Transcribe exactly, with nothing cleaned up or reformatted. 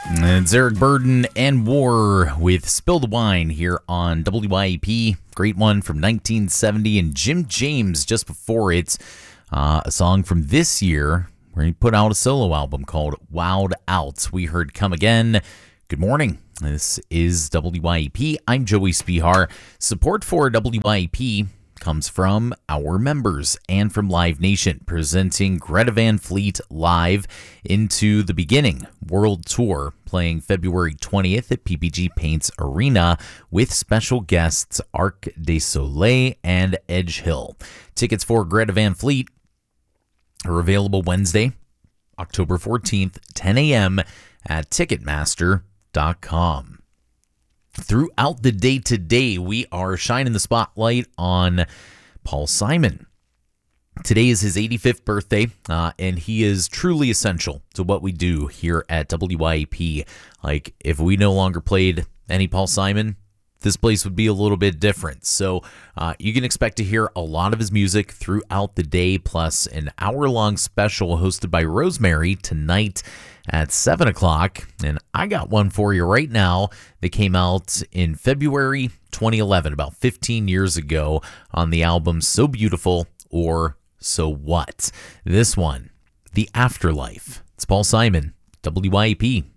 It's Eric Burden and War with Spill the Wine here on W I E P. Great one from nineteen seventy, and Jim James just before it. Uh, a song from this year where he put out a solo album called Wowed Out. We heard Come Again. Good morning. This is W I E P. I'm Joey Spihar. Support for W I E P comes from our members and from Live Nation, presenting Greta Van Fleet live Into the Beginning World Tour, playing February twentieth at P P G Paints Arena with special guests Arc de Soleil and Edge Hill. Tickets for Greta Van Fleet are available Wednesday, October fourteenth, ten a.m. at Ticketmaster dot com. Throughout the day today, we are shining the spotlight on Paul Simon. Today is his eighty-fifth birthday, uh, and he is truly essential to what we do here at W I E P. Like, if we no longer played any Paul Simon, this place would be a little bit different. So uh, you can expect to hear a lot of his music throughout the day, plus an hour-long special hosted by Rosemary tonight at seven o'clock. And I got one for you right now that came out in February twenty eleven, about fifteen years ago, on the album So Beautiful or So What. This one, The Afterlife. It's Paul Simon, W I E P.